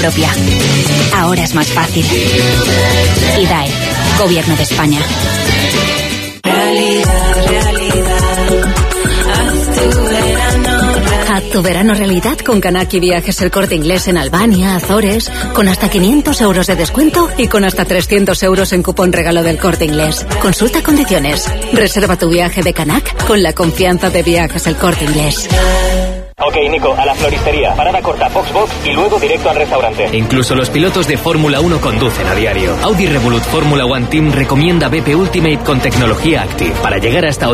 propia. Ahora es más fácil. IDAE, Gobierno de España. Haz tu verano realidad con Kanaki Viajes El Corte Inglés en Albania, Azores, con hasta 500 euros de descuento y con hasta 300 euros en cupón regalo del Corte Inglés. Consulta condiciones. Reserva tu viaje de Kanak con la confianza de Viajes El Corte Inglés. Ok, Nico, a la floristería, parada corta, box y luego directo al restaurante. Incluso los pilotos de Fórmula 1 conducen a diario. Audi Revolut Fórmula One Team recomienda BP Ultimate con tecnología Active para llegar hasta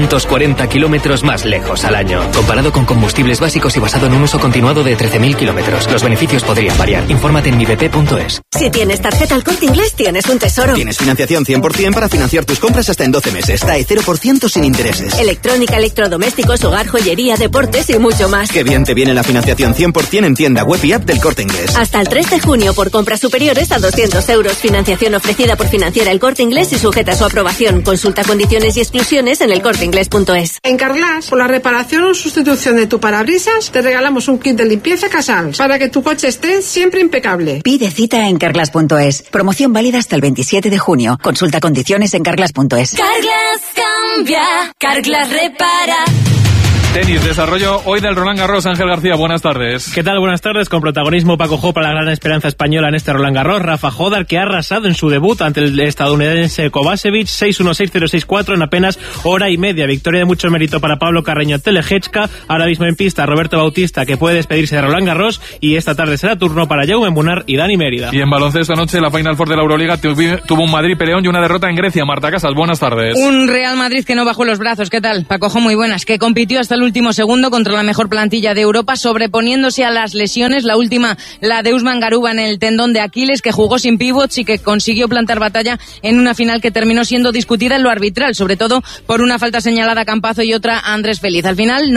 840 kilómetros más lejos al año. Comparado con combustibles básicos y basado en un uso continuado de 13.000 kilómetros. Los beneficios podrían variar. Infórmate en mibp.es. Si tienes tarjeta El Corte Inglés, tienes un tesoro. Tienes financiación 100% para financiar tus compras hasta en 12 meses. TAE 0% sin intereses. Electrónica, electrodomésticos, hogar, joyería, deportes y mucho más. Qué bien te viene la financiación 100% en tienda web y app del Corte Inglés. Hasta el 3 de junio por compras superiores a 200 euros. Financiación ofrecida por Financiera El Corte Inglés y sujeta a su aprobación. Consulta condiciones y exclusiones en elcorteinglés.es. En Carglass, por la reparación o sustitución de tu parabrisas, te regalamos un kit de limpieza Casals para que tu coche esté siempre impecable. Pide cita en carglass.es. Promoción válida hasta el 27 de junio. Consulta condiciones en carglass.es. Carglass cambia, Carglass repara. Tenis, desarrollo hoy del Roland Garros. Ángel García, buenas tardes. ¿Qué tal? Buenas tardes. Con protagonismo Paco Jó para la gran esperanza española en este Roland Garros. Rafa Jodar, que ha arrasado en su debut ante el estadounidense Kovacevic, 6-1, 6-0, 6-4 en apenas hora y media. Victoria de mucho mérito para Pablo Carreño Telejechka. Ahora mismo en pista Roberto Bautista, que puede despedirse de Roland Garros. Y esta tarde será turno para Jaume Munar y Dani Mérida. Y en baloncesto anoche la Final Four de la Euroliga tuvo un Madrid-Peleón y una derrota en Grecia. Marta Casas, buenas tardes. Un Real Madrid que no bajó los brazos. ¿Qué tal? Paco Jó, muy buenas. Que compitió hasta el último segundo contra la mejor plantilla de Europa, sobreponiéndose a las lesiones. La última, la de Usman Garuba en el tendón de Aquiles, que jugó sin pivots y que consiguió plantar batalla en una final que terminó siendo discutida en lo arbitral, sobre todo por una falta señalada a Campazo y otra a Andrés Feliz. Al final,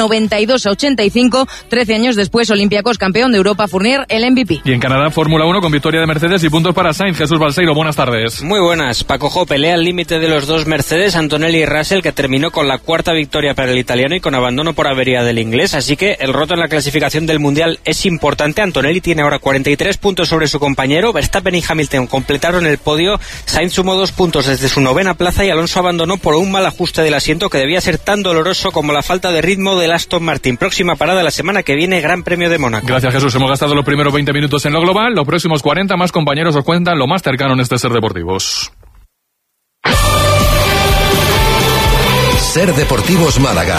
92-85, 13 años después, Olympiacos campeón de Europa, Fournier el MVP. Y en Canadá, Fórmula 1 con victoria de Mercedes y puntos para Sainz. Jesús Balseiro, buenas tardes. Muy buenas. Paco Jó, pelea al límite de los dos Mercedes, Antonelli y Russell, que terminó con la cuarta victoria para el italiano y con abandono por avería del inglés, así que el roto en la clasificación del Mundial es importante. Antonelli tiene ahora 43 puntos sobre su compañero. Verstappen y Hamilton completaron el podio. Sainz sumó 2 puntos desde su 9ª plaza y Alonso abandonó por un mal ajuste del asiento que debía ser tan doloroso como la falta de ritmo del Aston Martin. Próxima parada la semana que viene, Gran Premio de Mónaco. Gracias, Jesús. Hemos gastado los primeros 20 minutos en lo global. Los próximos 40 más compañeros os cuentan lo más cercano en este Ser Deportivos. Ser Deportivos Málaga.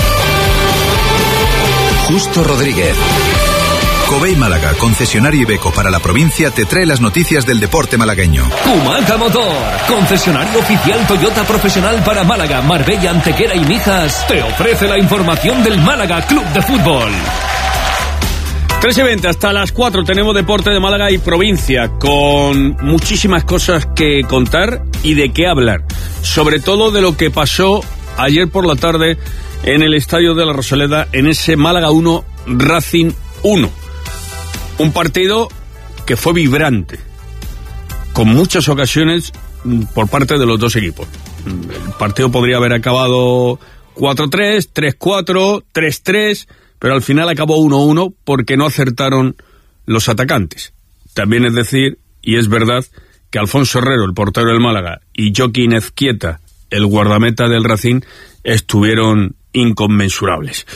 Justo Rodríguez. Covey Málaga, concesionario Iveco para la provincia, te trae las noticias del deporte malagueño. Humaca Motor, concesionario oficial Toyota profesional para Málaga, Marbella, Antequera y Mijas, te ofrece la información del Málaga Club de Fútbol. 3:20, hasta las 4 tenemos deporte de Málaga y provincia, con muchísimas cosas que contar y de qué hablar. Sobre todo de lo que pasó ayer por la tarde en el Estadio de la Rosaleda, en ese Málaga 1, Racing 1. Un partido que fue vibrante, con muchas ocasiones por parte de los dos equipos. El partido podría haber acabado 4-3, 3-4, 3-3, pero al final acabó 1-1 porque no acertaron los atacantes. También es decir, y es verdad, que Alfonso Herrero, el portero del Málaga, y Joaquín Ezquieta, el guardameta del Racing, estuvieron inconmensurables.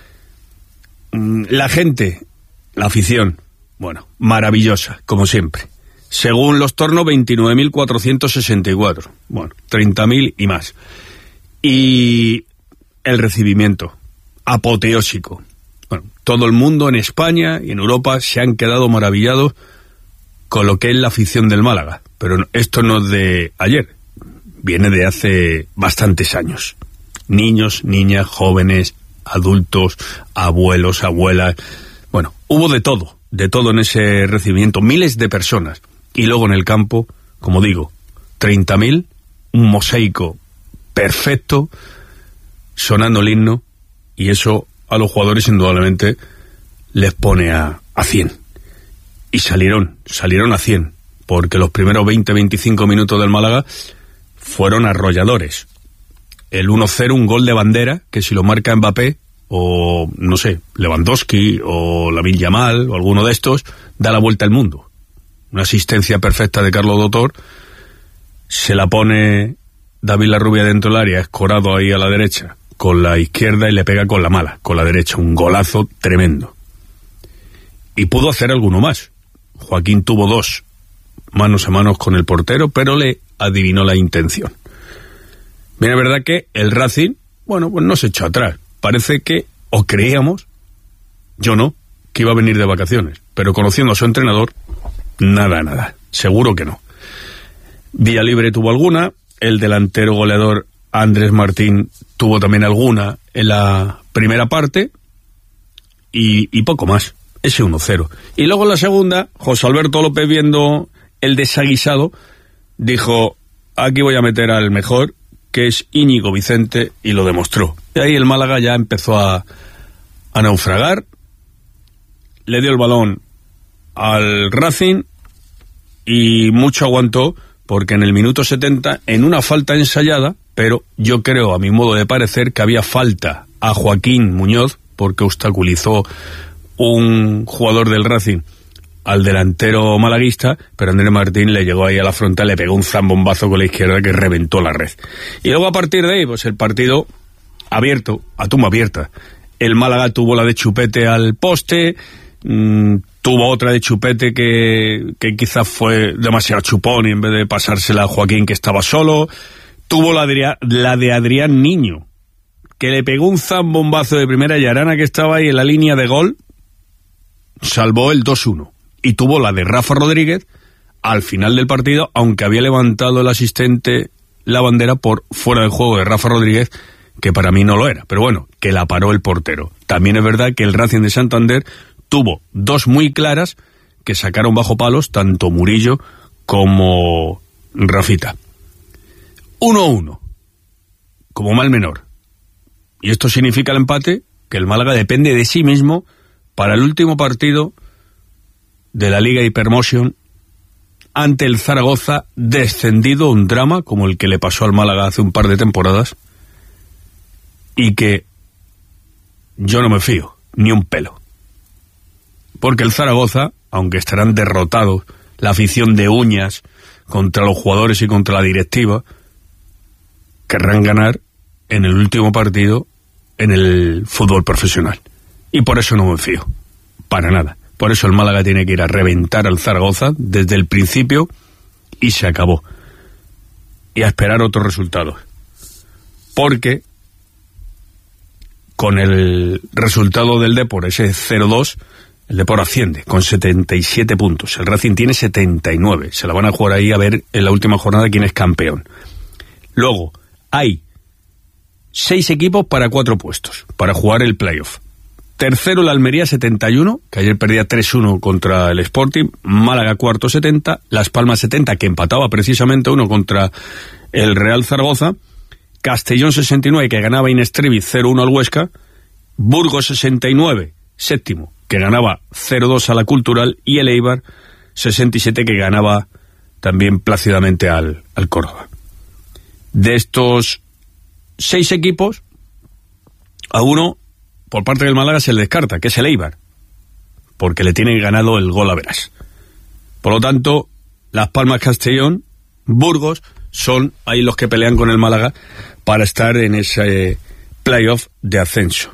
La gente, la afición, bueno, maravillosa, como siempre. Según los tornos, 29.464. Bueno, 30.000 y más. Y el recibimiento, apoteósico. Bueno, todo el mundo en España y en Europa se han quedado maravillados con lo que es la afición del Málaga. Pero esto no es de ayer, viene de hace bastantes años. Niños, niñas, jóvenes, adultos, abuelos, abuelas. Bueno, hubo de todo en ese recibimiento, miles de personas. Y luego en el campo, como digo, 30.000, un mosaico perfecto, sonando el himno, y eso a los jugadores indudablemente les pone a 100. Y salieron a 100, porque los primeros 20-25 minutos del Málaga fueron arrolladores. El 1-0, un gol de bandera, que si lo marca Mbappé, o no sé, Lewandowski o Lamine Yamal o alguno de estos, da la vuelta al mundo. Una asistencia perfecta de Carlos Dotor, se la pone David Larrubia dentro del área, escorado ahí a la derecha, con la izquierda, y le pega con la mala, con la derecha, un golazo tremendo. Y pudo hacer alguno más. Joaquín tuvo 2 manos a manos con el portero, pero le adivinó la intención. Bien, es verdad que el Racing, bueno, pues no se echó atrás. Parece que, o creíamos, yo no, que iba a venir de vacaciones, pero conociendo a su entrenador, nada, seguro que no. Vía libre tuvo alguna, el delantero goleador Andrés Martín tuvo también alguna en la primera parte, y poco más, ese 1-0. Y luego en la segunda, José Alberto López, viendo el desaguisado, dijo, aquí voy a meter al mejor, que es Íñigo Vicente, y lo demostró. Y ahí el Málaga ya empezó a naufragar, le dio el balón al Racing y mucho aguantó, porque en el minuto 70, en una falta ensayada, pero yo creo, a mi modo de parecer, que había falta a Joaquín Muñoz, porque obstaculizó un jugador del Racing al delantero malaguista, pero Andrés Martín le llegó ahí a la frontal, le pegó un zambombazo con la izquierda que reventó la red. Y luego a partir de ahí, pues el partido abierto, a tumba abierta. El Málaga tuvo la de chupete al poste, tuvo otra de chupete que quizás fue demasiado chupón, y en vez de pasársela a Joaquín, que estaba solo, tuvo la de Adrián Niño, que le pegó un zambombazo de primera, y Arana, que estaba ahí en la línea de gol, salvó el 2-1. Y tuvo la de Rafa Rodríguez al final del partido, aunque había levantado el asistente la bandera por fuera del juego de Rafa Rodríguez, que para mí no lo era, pero bueno, que la paró el portero. También es verdad que el Racing de Santander tuvo 2 muy claras que sacaron bajo palos tanto Murillo como Rafita. 1-1, como mal menor. Y esto significa el empate, que el Málaga depende de sí mismo para el último partido de la Liga Hypermotion ante el Zaragoza, descendido, un drama como el que le pasó al Málaga hace un par de temporadas, y que yo no me fío ni un pelo, porque el Zaragoza, aunque estarán derrotados la afición de uñas contra los jugadores y contra la directiva, querrán ganar en el último partido en el fútbol profesional, y por eso no me fío, para nada. Por eso el Málaga tiene que ir a reventar al Zaragoza desde el principio, y se acabó. Y a esperar otros resultados. Porque con el resultado del Depor, ese 0-2, el Depor asciende con 77 puntos. El Racing tiene 79. Se la van a jugar ahí a ver en la última jornada quién es campeón. Luego, hay 6 equipos para 4 puestos, para jugar el playoff. Tercero el Almería, 71, que ayer perdía 3-1 contra el Sporting. Málaga cuarto, 70. Las Palmas, 70, que empataba precisamente 1 contra el Real Zaragoza. Castellón, 69, que ganaba in extremis 0-1 al Huesca. Burgos, 69, séptimo, que ganaba 0-2 a la Cultural. Y el Eibar, 67, que ganaba también plácidamente al Córdoba. De estos 6 equipos, a uno por parte del Málaga se le descarta, que es el Eibar, porque le tiene ganado el gol a veras. Por lo tanto, Las Palmas, Castellón, Burgos son ahí los que pelean con el Málaga para estar en ese playoff de ascenso.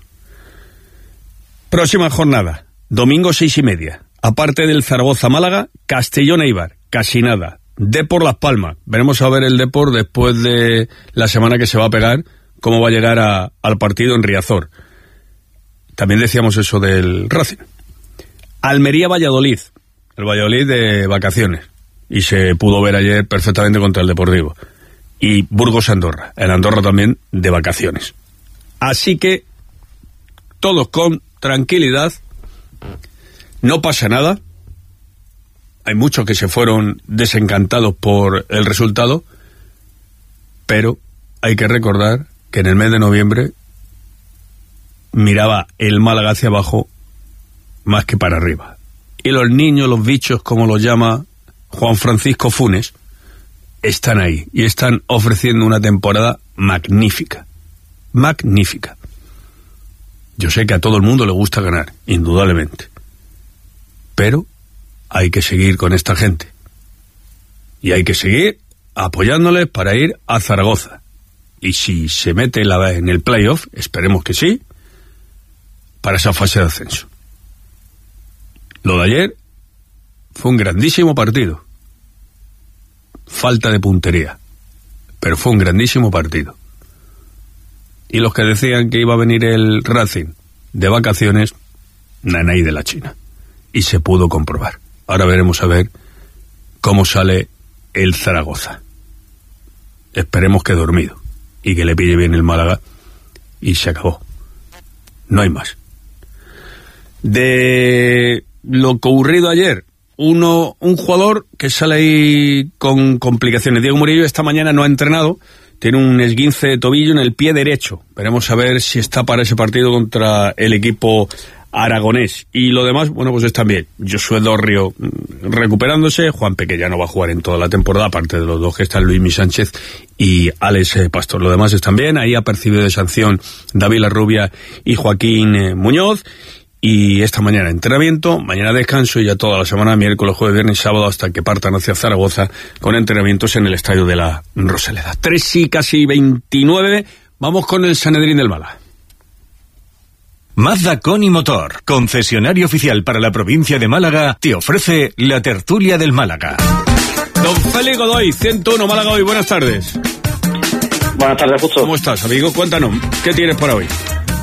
Próxima jornada, domingo 6:30. Aparte del Zaragoza-Málaga, Castellón-Eibar, casi nada. Depor Las Palmas. Veremos a ver el Depor después de la semana que se va a pegar, cómo va a llegar al partido en Riazor. También decíamos eso del Racing. Almería-Valladolid. El Valladolid de vacaciones. Y se pudo ver ayer perfectamente contra el Deportivo. Y Burgos-Andorra. El Andorra también de vacaciones. Así que todos con tranquilidad. No pasa nada. Hay muchos que se fueron desencantados por el resultado. Pero hay que recordar que en el mes de noviembre miraba el Málaga hacia abajo más que para arriba. Y los niños, los bichos, como los llama Juan Francisco Funes, están ahí y están ofreciendo una temporada magnífica. Magnífica. Yo sé que a todo el mundo le gusta ganar, indudablemente. Pero hay que seguir con esta gente. Y hay que seguir apoyándoles para ir a Zaragoza. Y si se mete en el playoff, esperemos que sí, para esa fase de ascenso. Lo de ayer fue un grandísimo partido. Falta de puntería, pero fue un grandísimo partido. Y los que decían que iba a venir el Racing de vacaciones, nanay de la China. Y se pudo comprobar. Ahora veremos a ver cómo sale el Zaragoza. Esperemos que dormido y que le pille bien el Málaga y se acabó. No hay más. De lo ocurrido ayer, un jugador que sale ahí con complicaciones. Diego Murillo esta mañana no ha entrenado, tiene un esguince de tobillo en el pie derecho. Veremos a ver si está para ese partido contra el equipo aragonés. Y lo demás, bueno, pues están bien. Josué Dorrio recuperándose, Juan Peque ya no va a jugar en toda la temporada, aparte de los dos que están Luismi Sánchez y Alex Pastor. Lo demás están bien, ahí ha percibido de sanción David Larrubia y Joaquín Muñoz. Y esta mañana entrenamiento, mañana descanso y ya toda la semana, miércoles, jueves, viernes y sábado, hasta que partan hacia Zaragoza con entrenamientos en el estadio de la Rosaleda. 3:29, vamos con el Sanedrín del Málaga. Mazda Con y Motor, concesionario oficial para la provincia de Málaga, te ofrece la tertulia del Málaga. Don Félix Godoy, 101 Málaga hoy, buenas tardes. Buenas tardes, Justo. ¿Cómo estás, amigo? Cuéntanos, ¿qué tienes para hoy?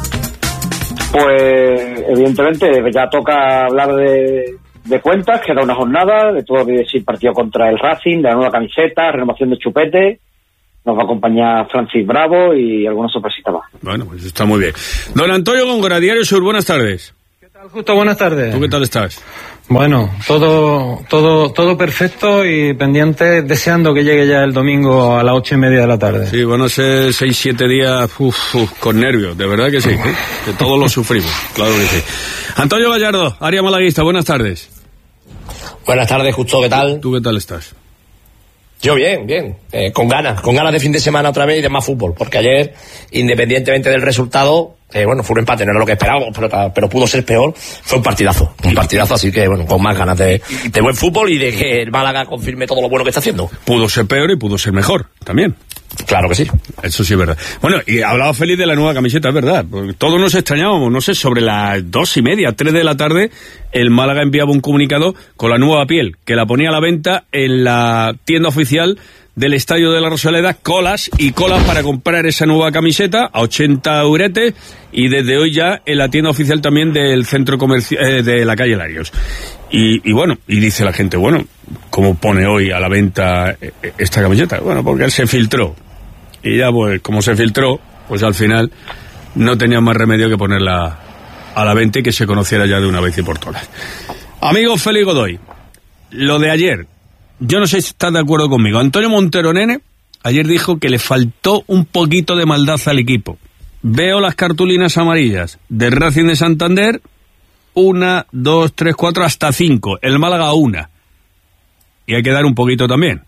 Pues evidentemente ya toca hablar de cuentas, queda una jornada, de todo el partido contra el Racing, de la nueva camiseta, renovación de Chupete, nos va a acompañar Francis Bravo y alguna sorpresita más. Bueno, pues está muy bien. Don Antonio Góngora, Diario Sur, buenas tardes. ¿Qué tal, Justo? Buenas tardes. ¿Tú qué tal estás? Bueno, todo perfecto y pendiente, deseando que llegue ya el domingo a las 8:30 de la tarde. Sí, van a ser 6-7 días con nervios, de verdad que sí, que todos lo sufrimos, claro que sí. Antonio Gallardo, Área Malaguista, buenas tardes. Buenas tardes, Justo, ¿qué tal? ¿Tú qué tal estás? Yo bien, con ganas de fin de semana otra vez y de más fútbol, porque ayer, independientemente del resultado, bueno, fue un empate, no era lo que esperábamos, pero pudo ser peor, fue un partidazo, así que bueno, con más ganas de buen fútbol y de que el Málaga confirme todo lo bueno que está haciendo. Pudo ser peor y pudo ser mejor, también. Claro que sí. Eso sí es verdad. Bueno, y hablaba Félix de la nueva camiseta, es verdad, porque todos nos extrañábamos, no sé, sobre las 2:30, 3 de la tarde, el Málaga enviaba un comunicado con la nueva piel, que la ponía a la venta en la tienda oficial del Estadio de la Rosaleda, colas para comprar esa nueva camiseta a 80 euretes, y desde hoy ya en la tienda oficial también del centro comercial de la calle Larios. Y bueno, y dice la gente, bueno, ¿cómo pone hoy a la venta esta camiseta? Bueno, porque él se filtró. Y ya, pues, como se filtró, pues al final no tenía más remedio que ponerla a la venta y que se conociera ya de una vez y por todas. Amigo Félix Godoy, lo de ayer, yo no sé si estás de acuerdo conmigo. Antonio Montero Nene ayer dijo que le faltó un poquito de maldad al equipo. Veo las cartulinas amarillas de Racing de Santander, 1, 2, 3, 4, hasta 5. El Málaga 1. Y hay que dar un poquito también.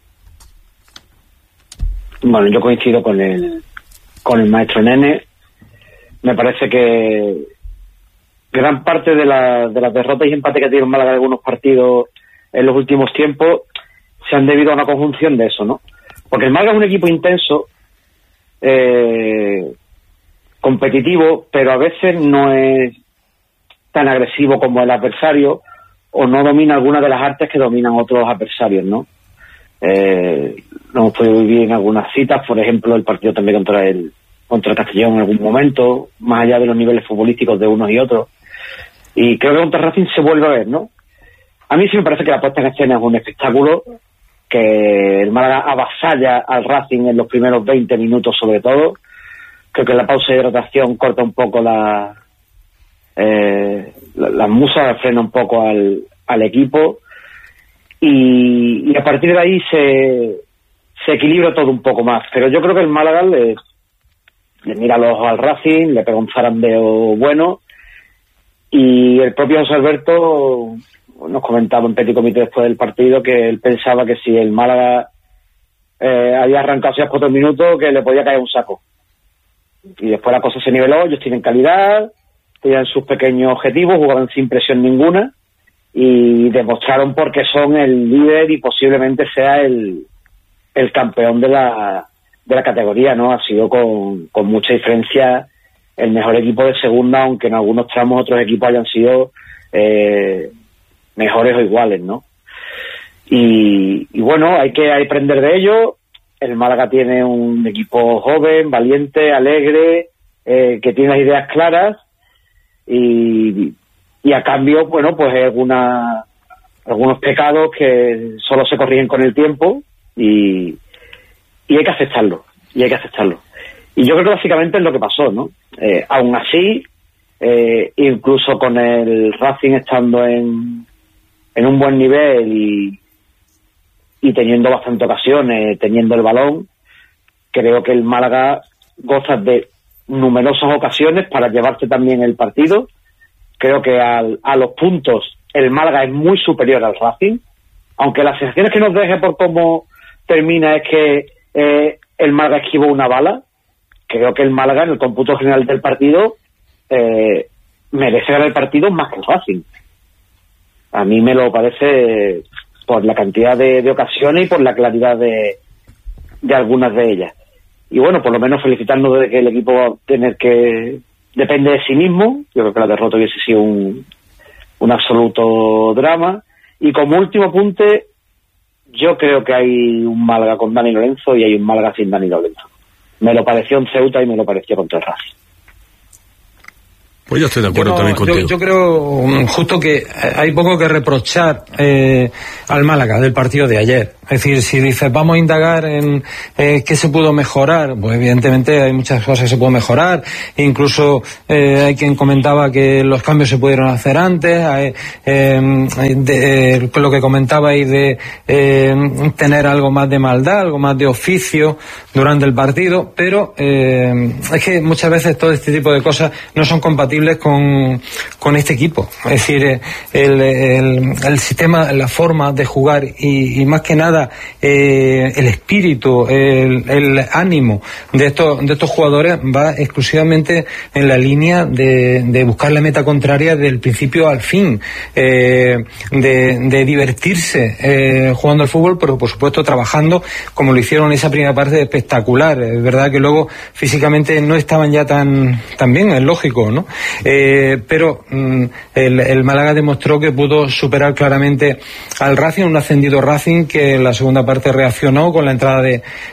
Bueno, yo coincido con el maestro Nene. Me parece que gran parte de las derrotas y empates que ha tenido el Málaga en algunos partidos en los últimos tiempos se han debido a una conjunción de eso, ¿no? Porque el Málaga es un equipo intenso, competitivo, pero a veces no es tan agresivo como el adversario, o no domina algunas de las artes que dominan otros adversarios, ¿no? Lo hemos podido vivir en algunas citas, por ejemplo el partido también contra el Castellón en algún momento, más allá de los niveles futbolísticos de unos y otros, y creo que contra Racing se vuelve a ver, ¿no? A mí sí me parece que la puesta en escena es un espectáculo, que el Málaga avasalla al Racing en los primeros 20 minutos sobre todo. Creo que la pausa de hidratación corta un poco la musa, frena un poco al equipo, y a partir de ahí se equilibra todo un poco más. Pero yo creo que el Málaga le mira los ojos al Racing, le pega un zarandeo bueno, y el propio José Alberto nos comentaba en Petit Comité después del partido que él pensaba que si el Málaga había arrancado hace 4 minutos, que le podía caer un saco. Y después la cosa se niveló, ellos tienen calidad, tenían sus pequeños objetivos, jugaban sin presión ninguna y demostraron por qué son el líder y posiblemente sea el campeón de la categoría, ¿no? Ha sido con mucha diferencia el mejor equipo de segunda, aunque en algunos tramos otros equipos hayan sido mejores o iguales, ¿no? Y bueno, hay que aprender de ello. El Málaga tiene un equipo joven, valiente, alegre, que tiene las ideas claras y a cambio, bueno, pues hay algunos pecados que solo se corrigen con el tiempo y hay que aceptarlo, y yo creo que básicamente es lo que pasó, ¿no? Aún así, incluso con el Racing estando en un buen nivel y teniendo bastantes ocasiones, teniendo el balón, creo que el Málaga goza de numerosas ocasiones para llevarse también el partido. Creo que a los puntos el Málaga es muy superior al Racing, aunque las sensaciones que nos deje por cómo termina es que el Málaga esquivó una bala. Creo que el Málaga en el cómputo general del partido merece ganar el partido más que el Racing. A mí me lo parece por la cantidad de ocasiones y por la claridad de algunas de ellas. Y bueno, por lo menos felicitarnos de que el equipo va a tener que depende de sí mismo. Yo creo que la derrota hubiese sido un absoluto drama. Y como último apunte, yo creo que hay un Málaga con Dani Lorenzo y hay un Málaga sin Dani Lorenzo. Me lo pareció en Ceuta y me lo pareció contra el Racing. Pues yo estoy de acuerdo también contigo. Yo creo justo que hay poco que reprochar al Málaga del partido de ayer. Es decir, si dices vamos a indagar en qué se pudo mejorar, pues evidentemente hay muchas cosas que se pueden mejorar. Incluso hay quien comentaba que los cambios se pudieron hacer antes. Lo que comentabais de tener algo más de maldad, algo más de oficio durante el partido, pero es que muchas veces todo este tipo de cosas no son compatibles con este equipo. Es decir, el sistema, la forma de jugar y más que nada el espíritu, el ánimo de estos jugadores va exclusivamente en la línea de buscar la meta contraria del principio al fin, de divertirse jugando al fútbol, pero por supuesto trabajando como lo hicieron en esa primera parte espectacular. Es verdad que luego físicamente no estaban ya tan bien, es lógico, ¿no? Pero el Málaga demostró que pudo superar claramente al Racing, un ascendido Racing que en la segunda parte reaccionó con la entrada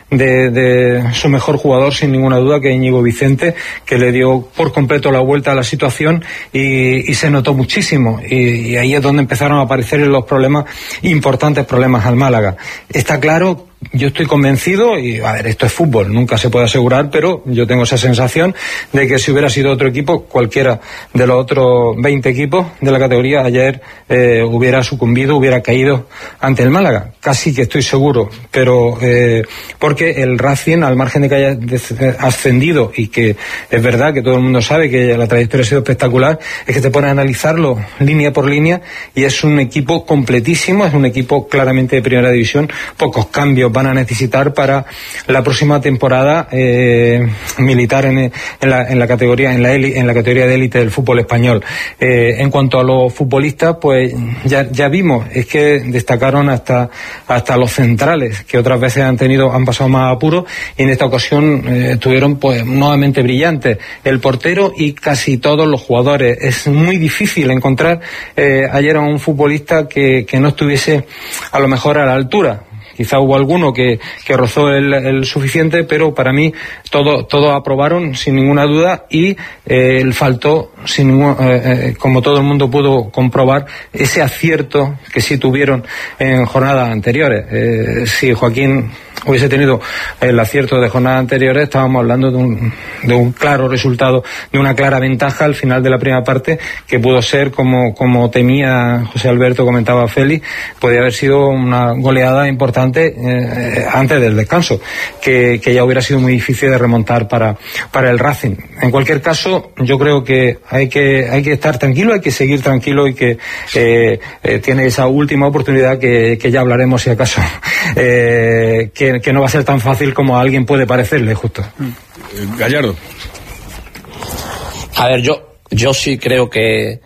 de su mejor jugador, sin ninguna duda, que Íñigo Vicente, que le dio por completo la vuelta a la situación y se notó muchísimo, y ahí es donde empezaron a aparecer los importantes problemas al Málaga. Está claro, yo estoy convencido, y a ver, esto es fútbol, nunca se puede asegurar, pero yo tengo esa sensación de que si hubiera sido otro equipo, cualquiera de los otros 20 equipos de la categoría ayer hubiera sucumbido, hubiera caído ante el Málaga, casi que estoy seguro, pero porque el Racing, al margen de que haya ascendido, y que es verdad que todo el mundo sabe que la trayectoria ha sido espectacular, es que te pones a analizarlo línea por línea y es un equipo completísimo, es un equipo claramente de primera división. Pocos cambios van a necesitar para la próxima temporada militar en la categoría de élite del fútbol español. En cuanto a los futbolistas, pues ya vimos, es que destacaron hasta los centrales, que otras veces han pasado más apuros, y en esta ocasión estuvieron pues nuevamente brillantes el portero y casi todos los jugadores. Es muy difícil encontrar ayer a un futbolista que no estuviese a lo mejor a la altura. Quizá hubo alguno que rozó el suficiente, pero para mí todos aprobaron sin ninguna duda, y faltó, como todo el mundo pudo comprobar, ese acierto que sí tuvieron en jornadas anteriores. Si Joaquín hubiese tenido el acierto de jornadas anteriores, estábamos hablando de un claro resultado, de una clara ventaja al final de la primera parte, que pudo ser, como temía José Alberto, comentaba Félix, podía haber sido una goleada importante antes del descanso, que ya hubiera sido muy difícil de remontar para el Racing. En cualquier caso, yo creo que hay que estar tranquilo, hay que seguir tranquilo, y que tiene esa última oportunidad que ya hablaremos si acaso, que no va a ser tan fácil como a alguien puede parecerle, justo. Gallardo. A ver, yo yo sí creo que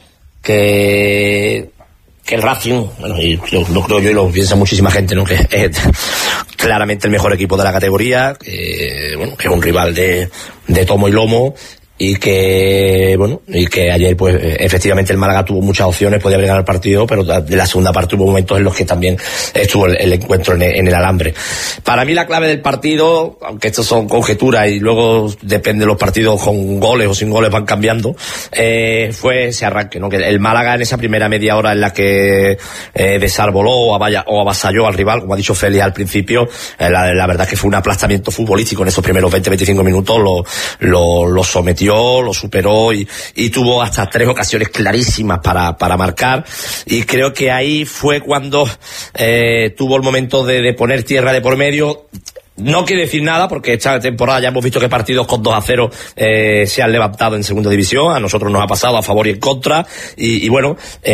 el Racing, bueno, y lo creo yo y lo piensa muchísima gente, ¿no? Que es claramente el mejor equipo de la categoría, que es un rival de tomo y lomo, y que ayer pues efectivamente el Málaga tuvo muchas opciones, podía haber ganado el partido, pero de la segunda parte hubo momentos en los que también estuvo el encuentro en el alambre. Para mí la clave del partido, aunque estos son conjeturas y luego depende de los partidos con goles o sin goles van cambiando, fue ese arranque, ¿no? Que el Málaga en esa primera media hora en la que desarboló o avasalló al rival, como ha dicho Félix al principio, la verdad es que fue un aplastamiento futbolístico en esos primeros 20-25 minutos, lo sometió, lo superó y tuvo hasta 3 ocasiones clarísimas para marcar, y creo que ahí fue cuando tuvo el momento de poner tierra de por medio. No quiere decir nada, porque esta temporada ya hemos visto que partidos con 2-0 se han levantado en segunda división. A nosotros nos ha pasado a favor y en contra, y bueno,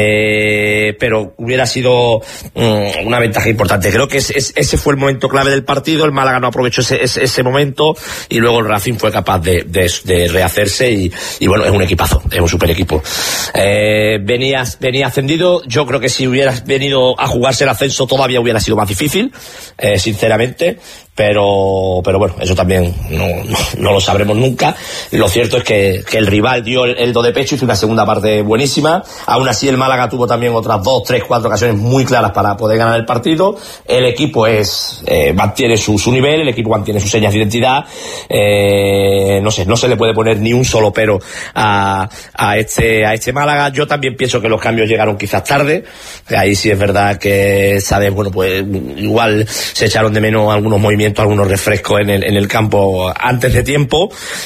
pero hubiera sido una ventaja importante. Creo que ese fue el momento clave del partido. El Málaga no aprovechó ese momento, y luego el Racing fue capaz de rehacerse, y bueno, es un equipazo, es un super equipo. Venía ascendido. Yo creo que si hubieras venido a jugarse el ascenso todavía hubiera sido más difícil, sinceramente. Pero bueno, eso también no lo sabremos nunca. Lo cierto es que el rival dio el do de pecho, hizo una segunda parte buenísima. Aún así el Málaga tuvo también otras 2, 3, 4 ocasiones muy claras para poder ganar el partido. El equipo mantiene su nivel, el equipo mantiene sus señas de identidad. No se le puede poner ni un solo pero a este Málaga. Yo también pienso que los cambios llegaron quizás tarde. Ahí sí es verdad que, ¿sabes? Bueno, pues igual se echaron de menos algunos movimientos, algunos refrescos en el campo antes de tiempo,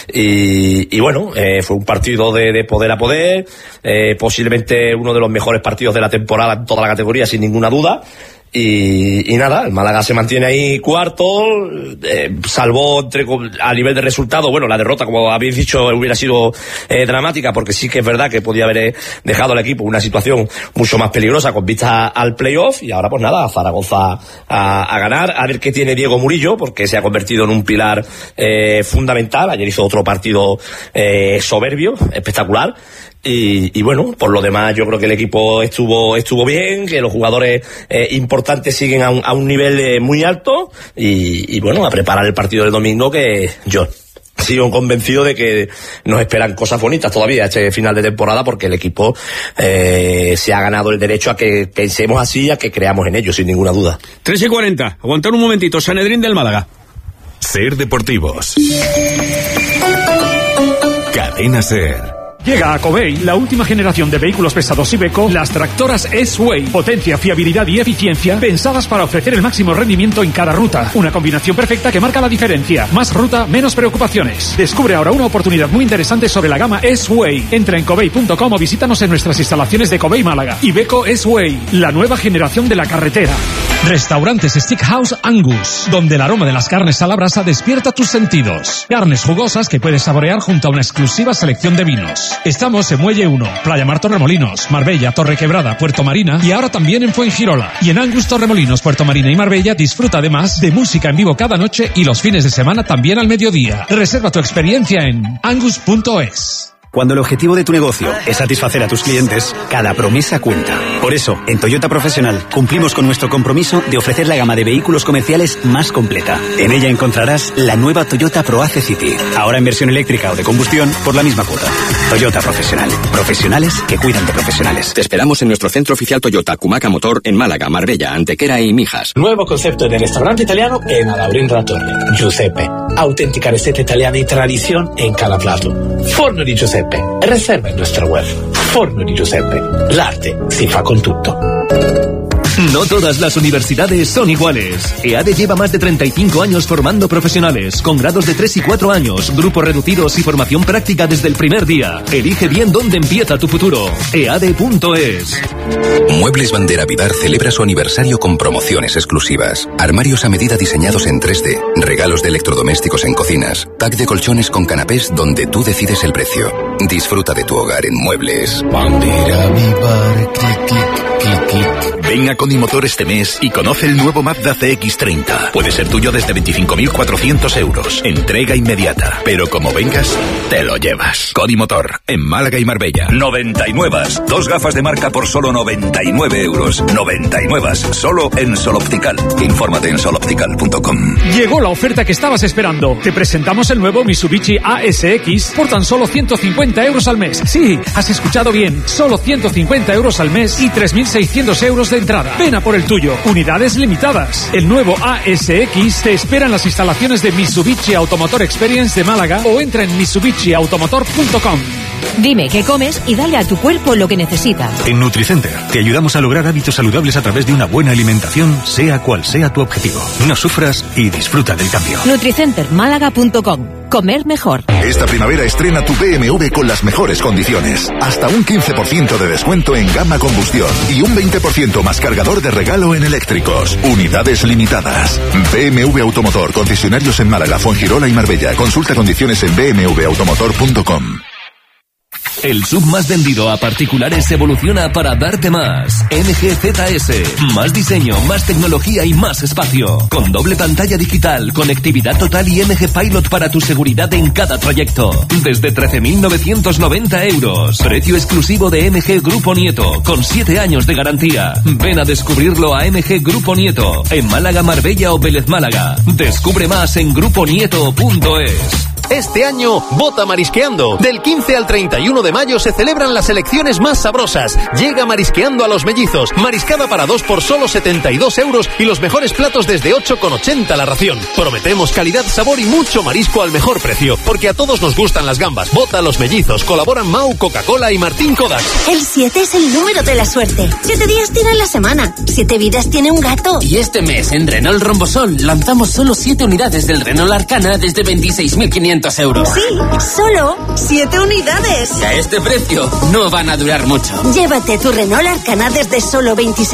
y bueno, fue un partido de poder a poder, posiblemente uno de los mejores partidos de la temporada en toda la categoría, sin ninguna duda. Y nada, el Málaga se mantiene ahí cuarto, salvó a nivel de resultado, bueno, la derrota, como habéis dicho, hubiera sido dramática, porque sí que es verdad que podía haber dejado al equipo una situación mucho más peligrosa con vista al playoff. Y ahora pues nada, a Zaragoza a ganar, a ver qué tiene Diego Murillo, porque se ha convertido en un pilar fundamental. Ayer hizo otro partido soberbio, espectacular. Y bueno, por lo demás yo creo que el equipo estuvo bien, que los jugadores importantes siguen a un nivel muy alto, y bueno, a preparar el partido del domingo, que yo sigo convencido de que nos esperan cosas bonitas todavía este final de temporada, porque el equipo se ha ganado el derecho a que pensemos así, a que creamos en ello, sin ninguna duda. 3:40, aguantar un momentito. Sanedrín del Málaga. Ser Deportivos. Cadena Ser. Llega a Covey la última generación de vehículos pesados Iveco, las tractoras S-Way. Potencia, fiabilidad y eficiencia pensadas para ofrecer el máximo rendimiento en cada ruta. Una combinación perfecta que marca la diferencia. Más ruta, menos preocupaciones. Descubre ahora una oportunidad muy interesante sobre la gama S-Way. Entra en covey.com o visítanos en nuestras instalaciones de Covey Málaga. Iveco S-Way, la nueva generación de la carretera. Restaurantes Steakhouse Angus, donde el aroma de las carnes a la brasa despierta tus sentidos. Carnes jugosas que puedes saborear junto a una exclusiva selección de vinos. Estamos en Muelle 1, Playa Mar Torremolinos, Marbella, Torrequebrada, Puerto Marina, y ahora también en Fuengirola. Y en Angus Torremolinos, Puerto Marina y Marbella disfruta además de música en vivo cada noche, y los fines de semana también al mediodía. Reserva tu experiencia en angus.es. Cuando el objetivo de tu negocio es satisfacer a tus clientes, cada promesa cuenta. Por eso, en Toyota Profesional cumplimos con nuestro compromiso de ofrecer la gama de vehículos comerciales más completa. En ella encontrarás la nueva Toyota ProAce City, ahora en versión eléctrica o de combustión por la misma cuota. Toyota Profesional. Profesionales que cuidan de profesionales. Te esperamos en nuestro centro oficial Toyota Cumaca Motor en Málaga, Marbella, Antequera y Mijas. Nuevo concepto de restaurante italiano en Alaurín Torre. Giuseppe. Auténtica receta italiana y tradición en cada plato. Forno di Giuseppe. Reserva en nuestra web. Forno di Giuseppe. L'arte si fa con tutto. No todas las universidades son iguales. EADE lleva más de 35 años formando profesionales, con grados de 3 y 4 años, grupos reducidos y formación práctica desde el primer día. Elige bien dónde empieza tu futuro. EADE.es. Muebles Bandera Vivar celebra su aniversario con promociones exclusivas. Armarios a medida diseñados en 3D, regalos de electrodomésticos en cocinas, pack de colchones con canapés donde tú decides el precio. Disfruta de tu hogar en Muebles. Bandera Vivar, clic, clic. clic, clic. Ven a Conimotor este mes y conoce el nuevo Mazda CX-30. Puede ser tuyo desde 25.400 euros. Entrega inmediata. Pero como vengas, te lo llevas. Conimotor, en Málaga y Marbella. 99. 2 gafas de marca por solo 99 euros. 99. Solo en Sol Optical. Infórmate en soloptical.com. Llegó la oferta que estabas esperando. Te presentamos el nuevo Mitsubishi ASX por tan solo 150 euros al mes. Sí, has escuchado bien. Solo 150 euros al mes y 3.600 euros de entrada. Ven a por el tuyo. Unidades limitadas. El nuevo ASX te espera en las instalaciones de Mitsubishi Automotor Experience de Málaga o entra en mitsubishiautomotor.com. Dime qué comes y dale a tu cuerpo lo que necesita. En Nutricenter te ayudamos a lograr hábitos saludables a través de una buena alimentación, sea cual sea tu objetivo. No sufras y disfruta del cambio. Nutricentermálaga.com. Comer mejor. Esta primavera estrena tu BMW con las mejores condiciones. Hasta un 15% de descuento en gama combustión y un 20% más cargador de regalo en eléctricos. Unidades limitadas. BMW Automotor, concesionarios en Málaga, Fuengirola y Marbella. Consulta condiciones en bmwautomotor.com. El SUV más vendido a particulares evoluciona para darte más. MG ZS. Más diseño, más tecnología y más espacio. Con doble pantalla digital, conectividad total y MG Pilot para tu seguridad en cada trayecto. Desde 13.990 euros. Precio exclusivo de MG Grupo Nieto, con 7 años de garantía. Ven a descubrirlo a MG Grupo Nieto, en Málaga, Marbella o Vélez Málaga. Descubre más en gruponieto.es. Este año, vota Marisqueando. Del 15 al 31 de mayo se celebran las elecciones más sabrosas. Llega Marisqueando a Los Mellizos. Mariscada para 2 por solo 72 euros y los mejores platos desde 8,80 la ración. Prometemos calidad, sabor y mucho marisco al mejor precio. Porque a todos nos gustan las gambas. Vota Los Mellizos. Colaboran Mau, Coca-Cola y Martín Kodak. El 7 es el número de la suerte. 7 días tiene la semana. 7 vidas tiene un gato. Y este mes en Renault Rombosol lanzamos solo 7 unidades del Renault Arcana desde 26.500 euros. Sí, solo 7 unidades. A este precio no van a durar mucho. Llévate tu Renault Arcana desde solo 26.500